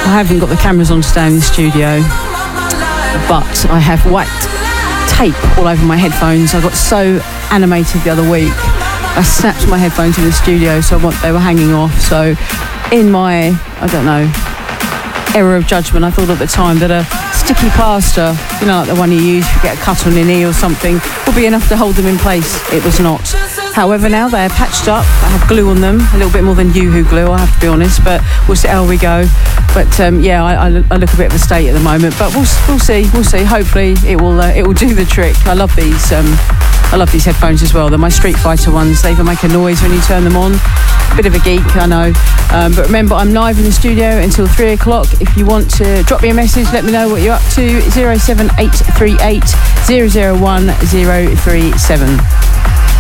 I haven't got the cameras on today in the studio, but I have white tape all over my headphones. I got so animated the other week. I snapped my headphones in the studio, so they were hanging off. So in my, I don't know, error of judgment, I thought at the time that a sticky plaster, you know, like the one you use if you get a cut on your knee or something, would be enough to hold them in place. It was not. However, now they're patched up. I have glue on them, a little bit more than Yoo-Hoo glue, I have to be honest, but we'll see how we go. But yeah, I look a bit of a state at the moment, but we'll see. Hopefully it will do the trick. I love these headphones as well. They're my Street Fighter ones. They even make a noise when you turn them on. Bit of a geek, I know. But remember, I'm live in the studio until 3 o'clock. If you want to drop me a message, let me know what you're up to. 07838 001 037.